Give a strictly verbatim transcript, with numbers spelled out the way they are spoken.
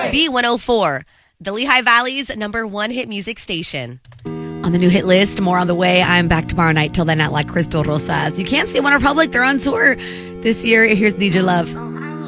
B one oh four, the Lehigh Valley's number one hit music station. On the new hit list, more on the way. I'm back tomorrow night. Till then, not like Crystal Rosas. You can't see One Republic. They're on tour this year. Here's Need Your Love.